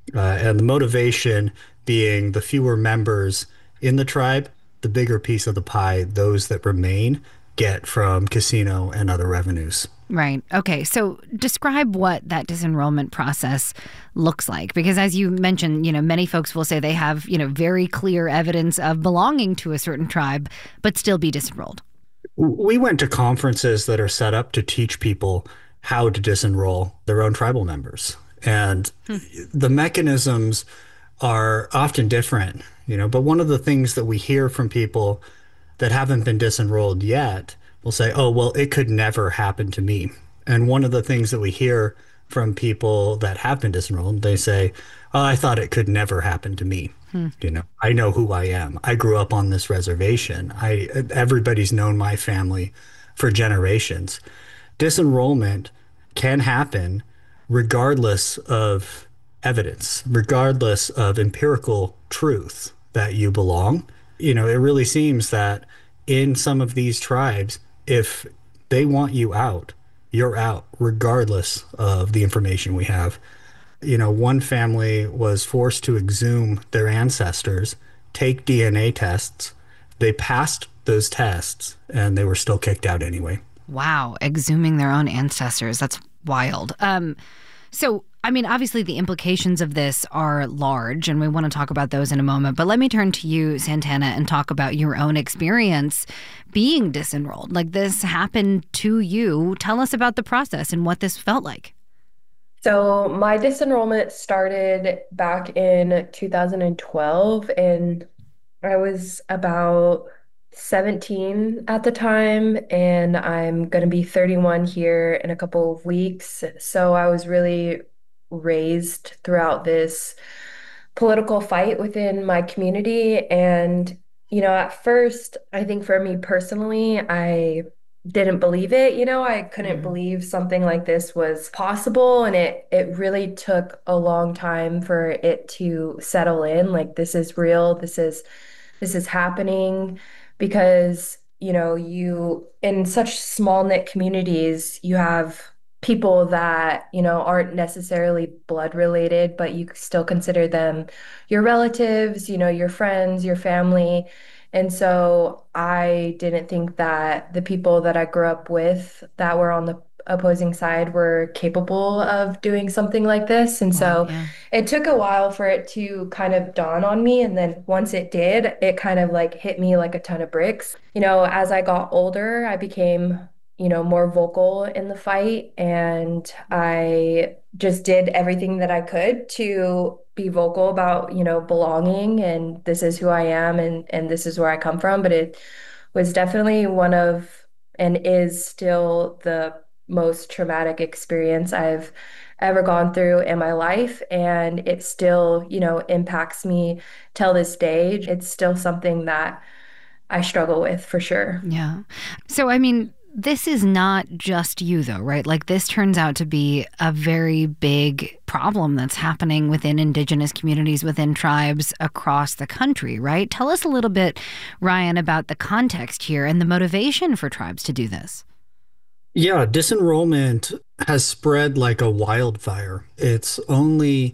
And the motivation being the fewer members in the tribe, the bigger piece of the pie those that remain get from casino and other revenues. Right. Okay. So describe what that disenrollment process looks like. Because as you mentioned, many folks will say they have, very clear evidence of belonging to a certain tribe, but still be disenrolled. We went to conferences that are set up to teach people how to disenroll their own tribal members. And Hmm. the mechanisms are often different, but one of the things that we hear from people that haven't been disenrolled yet will say, oh, well, it could never happen to me. And one of the things that we hear from people that have been disenrolled, they say, oh, I thought it could never happen to me. Hmm. I know who I am. I grew up on this reservation. Everybody's known my family for generations. Disenrollment can happen regardless of evidence, regardless of empirical truth that you belong. It really seems that in some of these tribes, if they want you out, you're out, regardless of the information we have. One family was forced to exhume their ancestors, take DNA tests. They passed those tests and they were still kicked out anyway. Wow. Exhuming their own ancestors. That's wild. So, I mean, obviously the implications of this are large, and we want to talk about those in a moment. But let me turn to you, Santana, and talk about your own experience being disenrolled. Like this happened to you. Tell us about the process and what this felt like. So my disenrollment started back in 2012, and I was about 17 at the time, and I'm going to be 31 here in a couple of weeks. So I was really raised throughout this political fight within my community. And, at first, I think for me personally, I didn't believe it. I couldn't Mm. believe something like this was possible. And it really took a long time for it to settle in. Like, this is real. This is happening because, you in such small knit communities, you have people that, aren't necessarily blood related, but you still consider them your relatives, your friends, your family. And so I didn't think that the people that I grew up with that were on the opposing side were capable of doing something like this. And Wow. so Yeah. it took a while for it to kind of dawn on me. And then once it did, it kind of like hit me like a ton of bricks. As I got older, I became, more vocal in the fight. And I just did everything that I could to be vocal about, belonging and this is who I am and this is where I come from. But it was definitely one of and is still the most traumatic experience I've ever gone through in my life. And it still, impacts me till this day. It's still something that I struggle with for sure. Yeah. So, I mean, this is not just you, though, right? Like, this turns out to be a very big problem that's happening within Indigenous communities, within tribes across the country, right? Tell us a little bit, Ryan, about the context here and the motivation for tribes to do this. Yeah, disenrollment has spread like a wildfire. It's only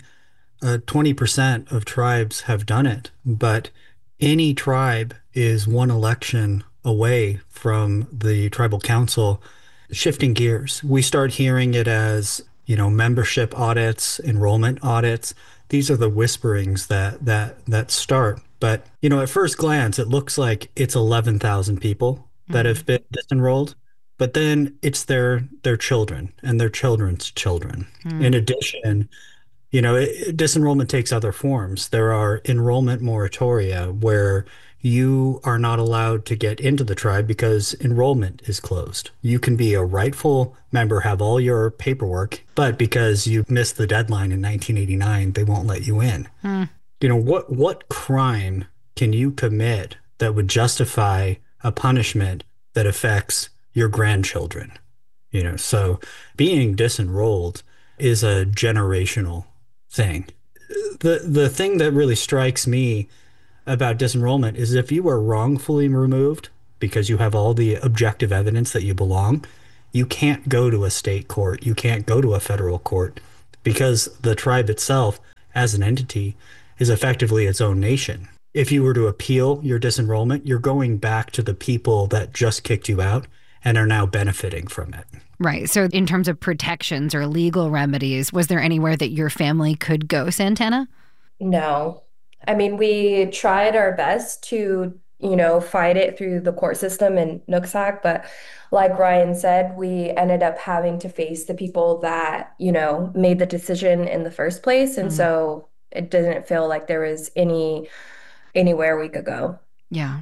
20% of tribes have done it, but any tribe is one election away from the tribal council shifting gears. We start hearing it as, membership audits, enrollment audits. These are the whisperings that start. But, at first glance, it looks like it's 11,000 people that Mm. have been disenrolled, but then it's their children and their children's children. In Mm. addition, disenrollment takes other forms. There are enrollment moratoria where you are not allowed to get into the tribe because enrollment is closed. You can be a rightful member, have all your paperwork, but because you missed the deadline in 1989, they won't let you in. Mm. What crime can you commit that would justify a punishment that affects your grandchildren? So being disenrolled is a generational thing. The thing that really strikes me about disenrollment is if you were wrongfully removed because you have all the objective evidence that you belong, you can't go to a state court, you can't go to a federal court because the tribe itself as an entity is effectively its own nation. If you were to appeal your disenrollment, you're going back to the people that just kicked you out and are now benefiting from it. Right. So in terms of protections or legal remedies, was there anywhere that your family could go, Santana? No. I mean, we tried our best to, fight it through the court system in Nooksack, but like Ryan said, we ended up having to face the people that, made the decision in the first place. And so it didn't feel like there was anywhere we could go. Yeah.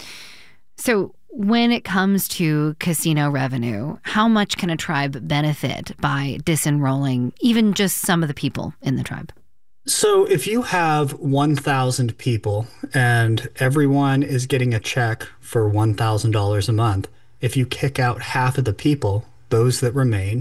So when it comes to casino revenue, how much can a tribe benefit by disenrolling even just some of the people in the tribe? So if you have 1,000 people and everyone is getting a check for $1,000 a month, if you kick out half of the people, those that remain,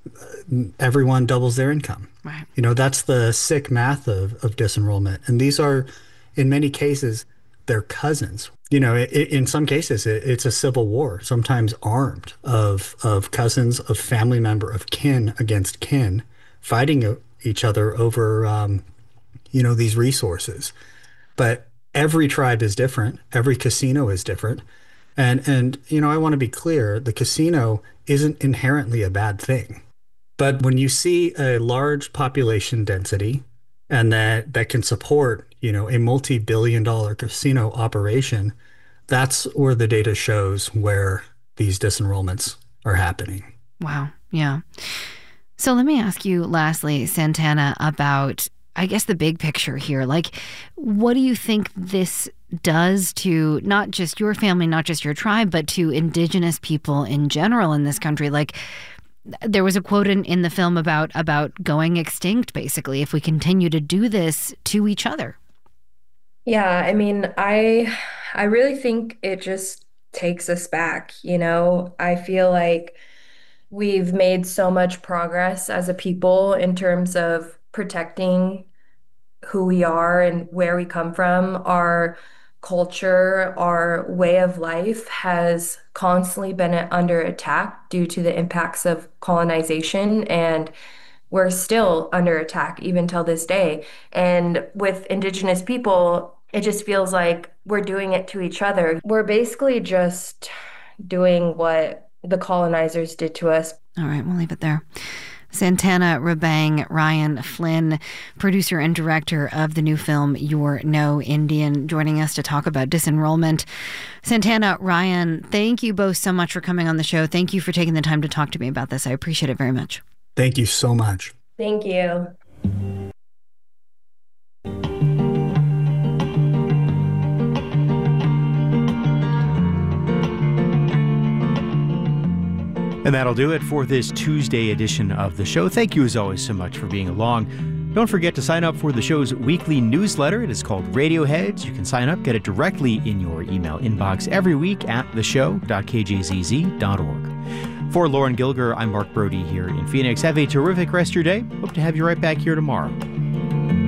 everyone doubles their income. Right. That's the sick math of disenrollment. And these are, in many cases, they're cousins. In some cases, it's a civil war, sometimes armed, of cousins, of family member, of kin against kin, fighting each other over, these resources. But every tribe is different. Every casino is different. And I want to be clear, the casino isn't inherently a bad thing. But when you see a large population density and that can support, a multi-billion-dollar casino operation, that's where the data shows where these disenrollments are happening. Wow. Yeah. So let me ask you lastly, Santana, about, I guess, the big picture here. Like, what do you think this does to not just your family, not just your tribe, but to Indigenous people in general in this country? Like, there was a quote in the film about going extinct, basically, if we continue to do this to each other. Yeah, I mean, I really think it just takes us back, I feel like we've made so much progress as a people in terms of protecting who we are and where we come from. Our culture, our way of life has constantly been under attack due to the impacts of colonization, and we're still under attack even till this day. And with Indigenous people, it just feels like we're doing it to each other. We're basically just doing what the colonizers did to us. All right, we'll leave it there. Santana Rabang, Ryan Flynn, producer and director of the new film You're No Indian, joining us to talk about disenrollment. Santana, Ryan, thank you both so much for coming on the show. Thank you for taking the time to talk to me about this. I appreciate it very much. Thank you so much. Thank you. And that'll do it for this Tuesday edition of the show. Thank you as always so much for being along. Don't forget to sign up for the show's weekly newsletter. It is called Radioheads. You can sign up, get it directly in your email inbox every week at theshow.kjzz.org. For Lauren Gilger, I'm Mark Brody here in Phoenix. Have a terrific rest of your day. Hope to have you right back here tomorrow.